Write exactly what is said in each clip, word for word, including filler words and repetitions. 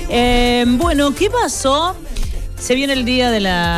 Eh, bueno, ¿qué pasó? Se viene el Día de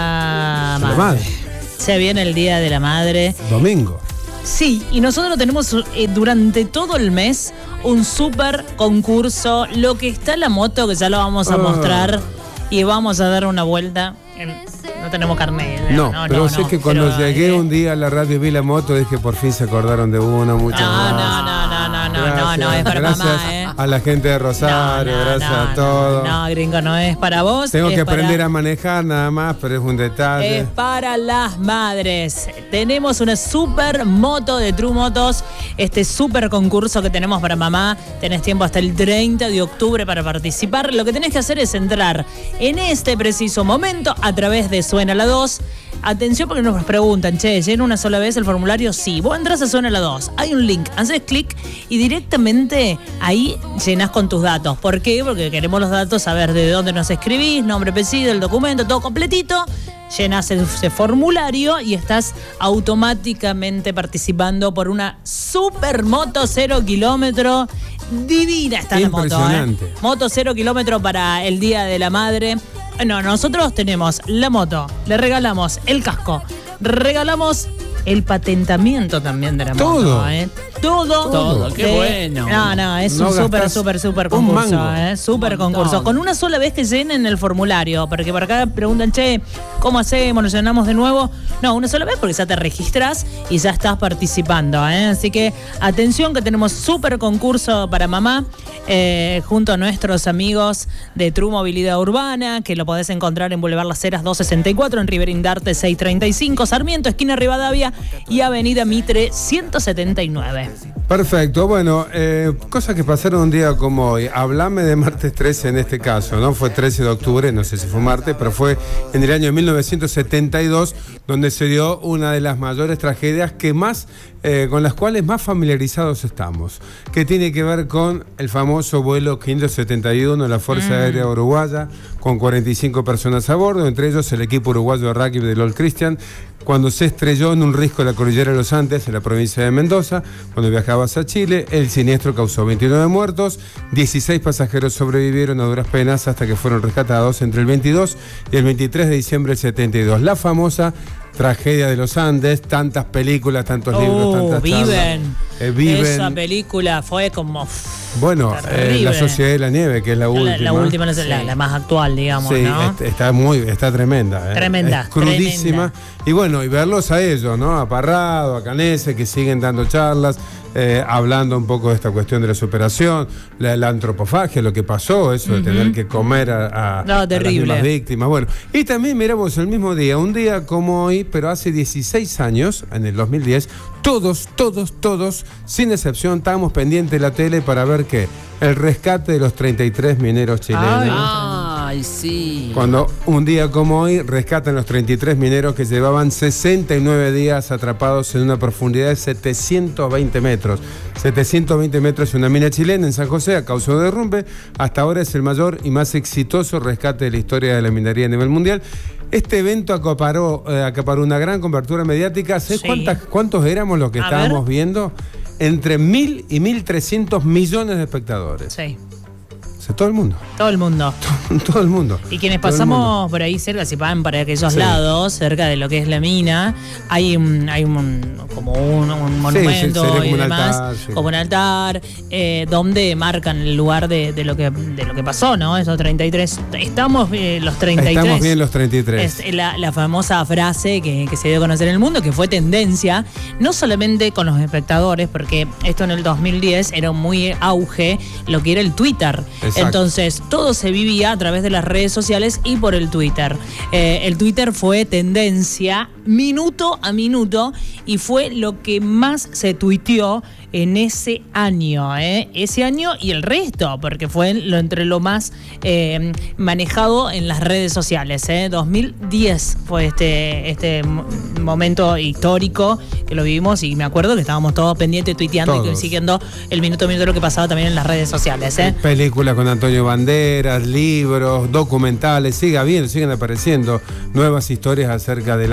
la Madre. La madre. Se viene el Día de la Madre. Domingo. Sí, y nosotros tenemos eh, durante todo el mes un súper concurso. Lo que está en la moto, que ya lo vamos a Oh. mostrar y vamos a dar una vuelta. En- no tenemos carnet. No, no pero no, sé no, que cuando pero, llegué eh, un día a la radio y vi la moto, dije por fin se acordaron de uno, muchas No, gracias. no, no, no, no, no, Gracias, no, no, es para gracias mamá, ¿eh? a la gente de Rosario, No, no, gracias no, a todos. No, no, gringo, no es para vos. Tengo es que para- aprender a manejar nada más, pero es un detalle. Es para las madres. Tenemos una super moto de True Motos. Este super concurso que tenemos para mamá. Tenés tiempo hasta el treinta de octubre para participar. Lo que tenés que hacer es entrar en este preciso momento a través de Suena la dos. Atención porque nos preguntan, che, ¿llena una sola vez el formulario? Sí. Vos entras a Suena la dos. Hay un link. Haces clic y directamente ahí llenás con tus datos. ¿Por qué? Porque queremos los datos, saber de dónde nos escribís, nombre, apellido, el documento, todo completito. Llenas ese formulario y estás automáticamente participando por una super moto cero kilómetro. Divina está la moto, ¿eh? Impresionante. Moto cero kilómetro para el Día de la Madre. No, nosotros tenemos la moto, le regalamos el casco, regalamos el patentamiento también de la Todo. moto, ¿eh? Todo. Todo, qué de- bueno. No, no, es No un súper, gastás súper, súper un concurso, mango. ¿eh? Súper Un montón. concurso. Con una sola vez que llenen el formulario, porque por acá preguntan, che, ¿cómo hacemos? ¿Lo llenamos de nuevo? No, una sola vez porque ya te registras y ya estás participando, ¿eh? Así que atención que tenemos súper concurso para mamá, eh, junto a nuestros amigos de True Movilidad Urbana, que lo podés encontrar en Boulevard Las Heras doscientos sesenta y cuatro, en River Indarte seiscientos treinta y cinco, Sarmiento, esquina Rivadavia y Avenida Mitre ciento setenta y nueve. Perfecto, bueno, eh, cosas que pasaron un día como hoy. Hablame de martes trece en este caso, ¿no? Fue trece de octubre, no sé si fue martes, pero fue en el año mil novecientos setenta y dos donde se dio una de las mayores tragedias que más, eh, con las cuales más familiarizados estamos, que tiene que ver con el famoso vuelo quinientos setenta y uno de la Fuerza Mm. Aérea Uruguaya, con cuarenta y cinco personas a bordo, entre ellos el equipo uruguayo de rugby del Old Christian, cuando se estrelló en un risco de la cordillera de los Andes, en la provincia de Mendoza, cuando viajaba hacia Chile. El siniestro causó veintinueve muertos, dieciséis pasajeros sobrevivieron a duras penas hasta que fueron rescatados entre el veintidós y el veintitrés de diciembre del setenta y dos. La famosa tragedia de los Andes, tantas películas, tantos libros, Oh, tantas Viven. charlas. Eh, Viven. Esa película fue como... Bueno, eh, terrible. La Sociedad de la Nieve, que es la última. La, la última, la, la- la más actual, digamos, Sí, ¿no? est- está muy, está tremenda. ¿eh? Tremenda, Es crudísima. Y bueno, y verlos a ellos, ¿no? A Parrado, a Canese, que siguen dando charlas, eh, hablando un poco de esta cuestión de la superación, la, la antropofagia, lo que pasó, eso de tener que comer a, a, No, a las terrible. mismas víctimas. Bueno, y también miramos el mismo día, un día como hoy, pero hace dieciséis años, en el dos mil diez, todos, todos, todos, sin excepción, estábamos pendientes de la tele para ver qué, el rescate de los treinta y tres mineros chilenos. Ay, sí. Cuando un día como hoy rescatan los treinta y tres mineros que llevaban sesenta y nueve días atrapados en una profundidad de setecientos veinte metros. setecientos veinte metros en una mina chilena en San José a causa de derrumbe. Hasta ahora es el mayor y más exitoso rescate de la historia de la minería a nivel mundial. Este evento acaparó, eh, acaparó una gran cobertura mediática. ¿Sabes Sí. cuántas, cuántos éramos los que A estábamos ver. viendo? Entre mil y mil trescientos millones de espectadores. Sí, O sea, todo el mundo. todo el mundo. Todo el mundo. Y quienes Todo el mundo. pasamos por ahí cerca, si van para aquellos Sí. lados, cerca de lo que es la mina, hay un, hay un, como un, un monumento sería como y un demás, altar, sí. como un altar, eh, donde marcan el lugar de, de lo que de lo que pasó, ¿no? Esos treinta y tres. Estamos eh, los treinta y tres. Estamos bien los treinta y tres. Es la, la famosa frase que, que se dio a conocer en el mundo, que fue tendencia, no solamente con los espectadores, porque esto en el dos mil diez era un muy auge lo que era el Twitter. Exacto. Entonces, todo se vivía a través de las redes sociales y por el Twitter. Eh, el Twitter fue tendencia minuto a minuto y fue lo que más se tuiteó en ese año, ¿eh? Ese año y el resto, porque fue lo entre lo más eh, manejado en las redes sociales, ¿eh? dos mil diez fue este, este mo- momento histórico que lo vivimos y me acuerdo que estábamos todos pendientes, tuiteando Todos. y siguiendo el minuto a minuto de lo que pasaba también en las redes sociales, ¿eh? Películas con Antonio Banderas, libros, documentales, sigue habiendo, siguen apareciendo nuevas historias acerca de la proeza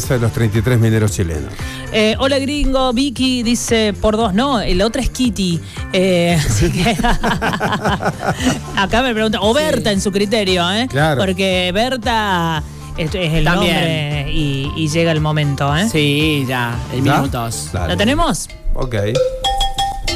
mesa de los treinta y tres mineros chilenos. Eh, hola gringo, Vicky dice por dos no, la otra es Kitty. Eh, así que acá me pregunta, o Berta sí. en su criterio, ¿eh? Claro. Porque Berta es, es el También. nombre y, y llega el momento, ¿eh? Sí, ya, el ¿Ya? minutos. Dale. ¿Lo tenemos? Ok.